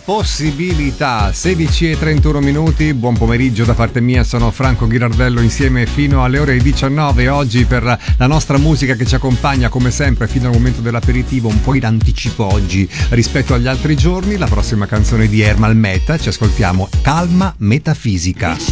possibilità. 16:31 minuti, buon pomeriggio da parte mia, sono Franco Ghirardello insieme fino alle ore 19 oggi per la nostra musica che ci accompagna come sempre fino al momento dell'aperitivo, un po' in anticipo oggi rispetto agli altri giorni. La prossima canzone di Ermal Meta, ci ascoltiamo Calma Metafisica.